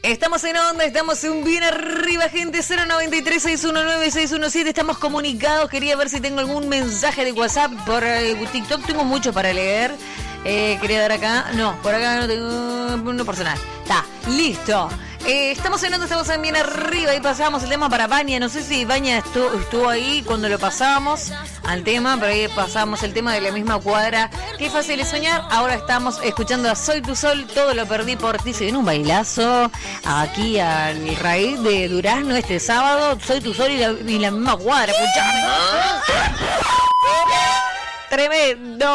Estamos en onda, estamos en bien arriba, gente. 093-619-617. Estamos comunicados. Quería ver si tengo algún mensaje de WhatsApp. Por TikTok tengo mucho para leer. Quería dar acá. No, por acá no tengo uno personal. Está, listo. Estamos en onda, estamos en bien arriba. Ahí pasábamos el tema para Baña. No sé si Baña estuvo ahí cuando lo pasábamos al tema, pero ahí pasábamos el tema de la misma cuadra. Qué fácil es soñar. Ahora estamos escuchando a Soy tu Sol. Todo lo perdí por ti. Se viene un bailazo aquí al raíz de Durazno este sábado. Soy tu Sol y la misma cuadra. Escuchame. Tremendo.